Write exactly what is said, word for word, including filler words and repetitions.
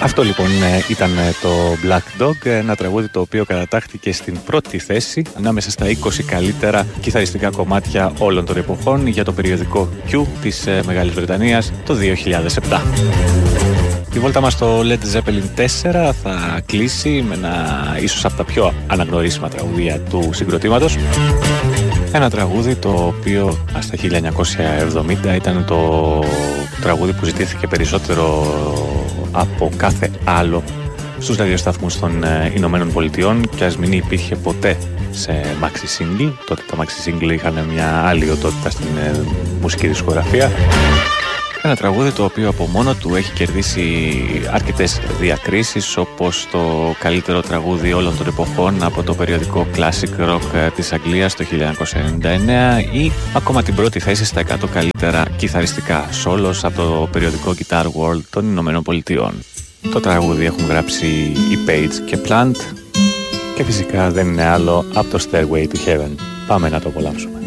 Αυτό λοιπόν ήταν το Black Dog, ένα τραγούδι το οποίο κατατάχθηκε στην πρώτη θέση ανάμεσα στα είκοσι καλύτερα κιθαριστικά κομμάτια όλων των εποχών για το περιοδικό Q της Μεγάλης Βρετανίας το δύο χιλιάδες επτά. Η βόλτα μας στο Led Zeppelin τέσσερα θα κλείσει με ένα ίσως από τα πιο αναγνωρίσιμα τραγούδια του συγκροτήματος. Ένα τραγούδι το οποίο στα χίλια εννιακόσια εβδομήντα ήταν το τραγούδι που ζητήθηκε περισσότερο από κάθε άλλο στους ραδιοσταθμούς των Ηνωμένων Πολιτειών και ας μην υπήρχε ποτέ σε maxi single. Τότε τα maxi single είχαν μια άλλη οντότητα στην μουσική δισκογραφία. Ένα τραγούδι το οποίο από μόνο του έχει κερδίσει αρκετές διακρίσεις, όπως το καλύτερο τραγούδι όλων των εποχών από το περιοδικό Classic Rock της Αγγλίας το χίλια εννιακόσια ενενήντα εννέα ή ακόμα την πρώτη θέση στα εκατό καλύτερα κιθαριστικά solos από το περιοδικό Guitar World των Ηνωμένων Πολιτειών. Το τραγούδι έχουν γράψει οι Page και Plant και φυσικά δεν είναι άλλο από το Stairway to Heaven. Πάμε να το απολαύσουμε.